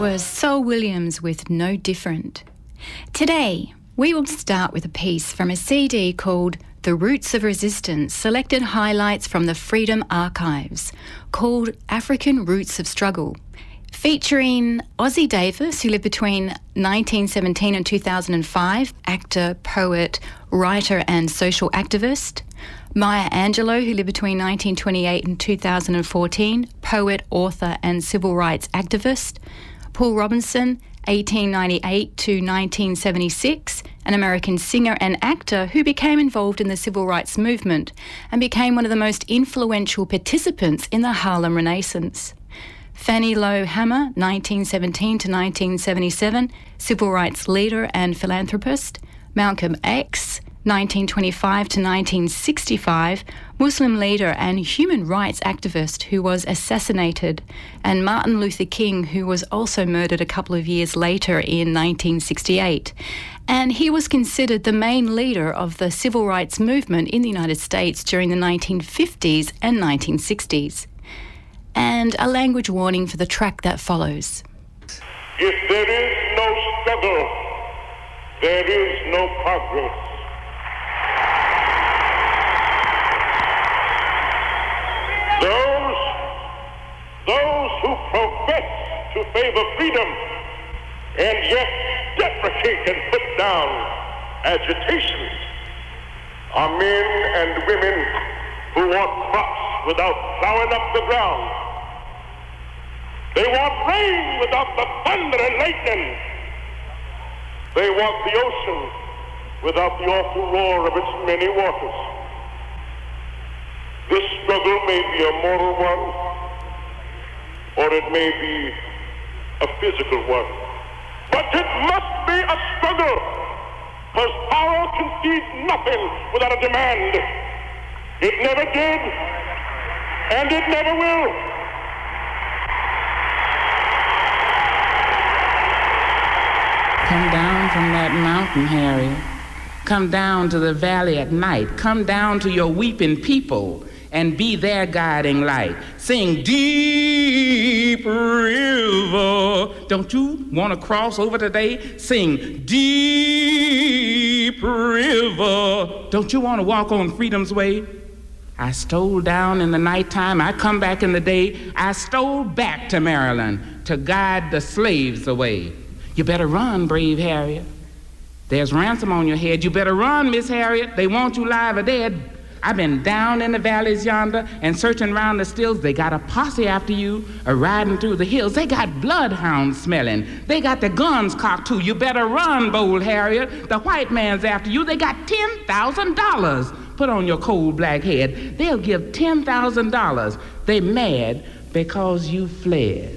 was Sol Williams with No Different. Today, we will start with a piece from a CD called The Roots of Resistance, selected highlights from the Freedom Archives, called African Roots of Struggle, featuring Ossie Davis, who lived between 1917 and 2005, actor, poet, writer and social activist; Maya Angelou, who lived between 1928 and 2014, poet, author and civil rights activist; Paul Robinson, 1898 to 1976, an American singer and actor who became involved in the civil rights movement and became one of the most influential participants in the Harlem Renaissance; Fannie Lou Hamer, 1917 to 1977, civil rights leader and philanthropist; Malcolm X, 1925 to 1965, Muslim leader and human rights activist who was assassinated; and Martin Luther King, who was also murdered a couple of years later in 1968. And he was considered the main leader of the civil rights movement in the United States during the 1950s and 1960s. And a language warning for the track that follows. If there is no struggle, there is no progress. Those who profess to favor freedom and yet deprecate and put down agitation are men and women who want crops without plowing up the ground. They want rain without the thunder and lightning. They want the ocean without the awful roar of its many waters. This struggle may be a moral one, or it may be a physical one. But it must be a struggle, because power concedes nothing without a demand. It never did, and it never will. Come down from that mountain, Harriet. Come down to the valley at night. Come down to your weeping people and be their guiding light. Sing, deep river. Don't you want to cross over today? Sing, deep river. Don't you want to walk on freedom's way? I stole down in the nighttime. I come back in the day. I stole back to Maryland to guide the slaves away. You better run, brave Harriet. There's ransom on your head. You better run, Miss Harriet. They want you live or dead. I've been down in the valleys yonder and searching around the stills. They got a posse after you, riding through the hills. They got bloodhounds smelling. They got their guns cocked too. You better run, bold Harriet. The white man's after you. They got $10,000 put on your cold black head. They'll give $10,000. They mad because you fled.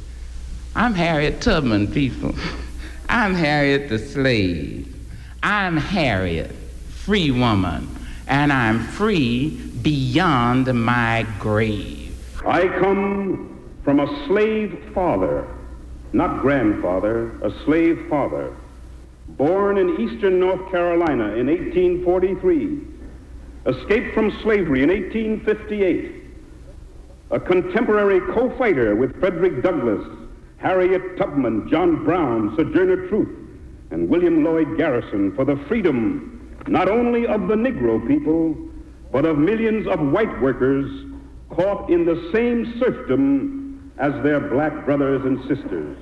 I'm Harriet Tubman, people. I'm Harriet the slave. I'm Harriet, free woman. And I'm free beyond my grave. I come from a slave father, not grandfather, a slave father, born in eastern North Carolina in 1843, escaped from slavery in 1858, a contemporary co-fighter with Frederick Douglass, Harriet Tubman, John Brown, Sojourner Truth, and William Lloyd Garrison for the freedom not only of the Negro people, but of millions of white workers caught in the same serfdom as their black brothers and sisters.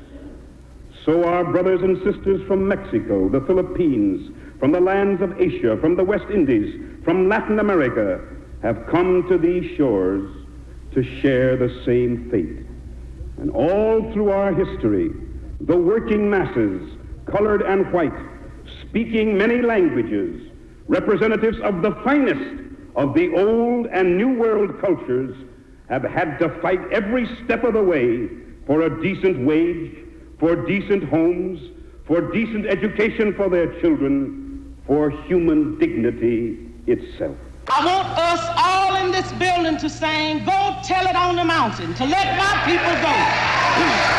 So our brothers and sisters from Mexico, the Philippines, from the lands of Asia, from the West Indies, from Latin America, have come to these shores to share the same fate. And all through our history, the working masses, colored and white, speaking many languages, representatives of the finest of the old and new world cultures, have had to fight every step of the way for a decent wage, for decent homes, for decent education for their children, for human dignity itself. I want us all in this building to sing, "Go Tell It on the Mountain," to let my people go.